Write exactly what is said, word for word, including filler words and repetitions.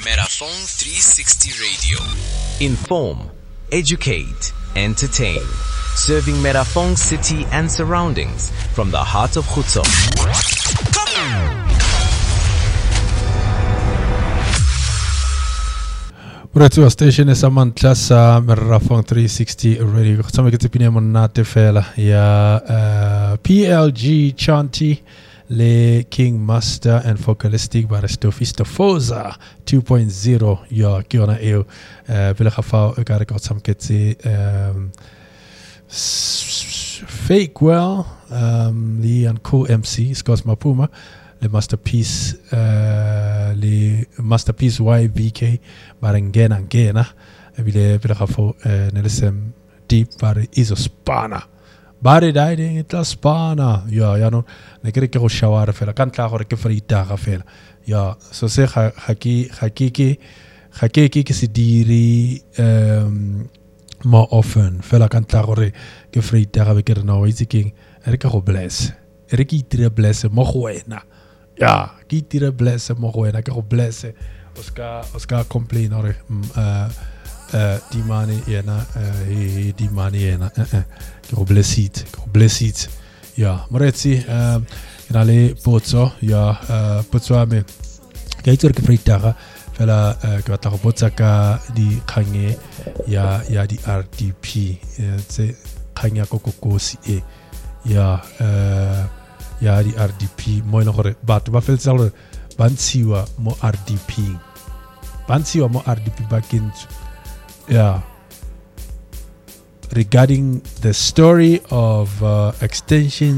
Merathon three sixty Radio. Inform, educate, entertain. Serving Merathon City and surroundings from the heart of Khutso. Radio station is Samantla sa Merathon three sixty Radio. Kutama kitipine monate fela ya uh, P L G Chanty le King Master and Focalistic Baristofista Foza two point oh ya kiona eu bila khafao ekare kotsam ketsi um Fake Well um li an co M C Scott Mapuma le Masterpiece uh, le Masterpiece Y V K barengena ngena ebile bila khafo nelesem deep bare isospana bare dai itla spana ya ya no ne kere ke go shawara fela ka ntla gore ke frita ga fela ya so se ga ki ga ki ki ga ke ke se diri um more often fela ka ntla gore ke frita ga be ke rena o itse king ere ka go bless ere ke itire bless mo go wena ya ke itire bless mo go wena ke go bless oska oska complain ore uh Uh, die mani ena uh, he die mani ena uh, uh. Go blessit go blessit ja moretsi uh, inale potso ja uh, potso ame ke itse ke freitaga fela uh, ke batla go botsa ka di khange ya ya di R D P tse khanya kokokosi e ya uh, ya di R D P mo ina gore batho ba feltsa gore ba ntshiwa mo R D P ba ntshiwa mo R D P bakentse. Yeah, regarding the story of uh, extension